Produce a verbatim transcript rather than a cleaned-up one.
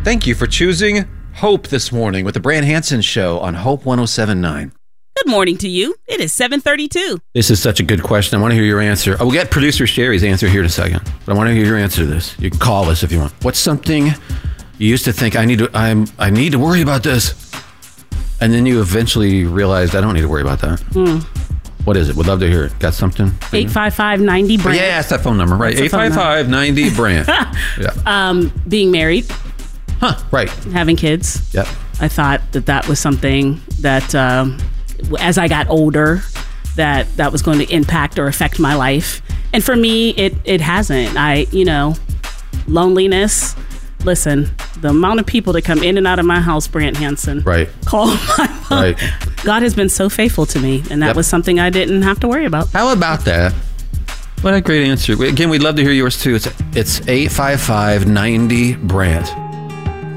Thank you for choosing Hope this morning with the Brant Hansen Show on Hope one oh seven point nine. Good morning to you. It is seven thirty-two. This is such a good question. I want to hear your answer. I will get producer Sherry's answer here in a second, but I want to hear your answer to this. You can call us if you want. What's something you used to think I need to I'm I need to worry about this, and then you eventually realized I don't need to worry about that? Mm. What is it? Would love to hear it. Got something? eight five five, nine zero, Brant. Yeah, that's that phone number, right? eight five five, nine zero, Brant. Yeah. Um, being married. Huh, right. Having kids. Yep. I thought that that was something that, um, as I got older, that that was going to impact or affect my life. And for me, it, it hasn't. I, you know, loneliness. Listen, the amount of people that come in and out of my house, Brant Hansen. Right. Call my mom. Right. God has been so faithful to me, and that yep. was something I didn't have to worry about. How about that? What a great answer. Again, we'd love to hear yours too. It's it's eight five five, nine zero, Brant.